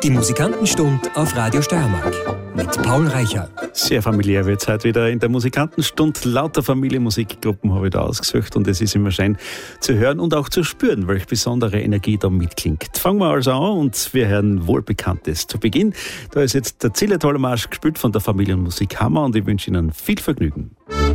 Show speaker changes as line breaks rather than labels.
Die Musikantenstunde auf Radio Steiermark mit Paul Reicher.
Sehr familiär wird es heute wieder in der Musikantenstunde. Lauter Familienmusikgruppen habe ich da ausgesucht und es ist immer schön zu hören und auch zu spüren, welche besondere Energie da mitklingt. Fangen wir also an und wir hören Wohlbekanntes. Zu Beginn, da ist jetzt der Zillertaler Marsch gespielt von der Familienmusik Hammer und ich wünsche Ihnen viel Vergnügen.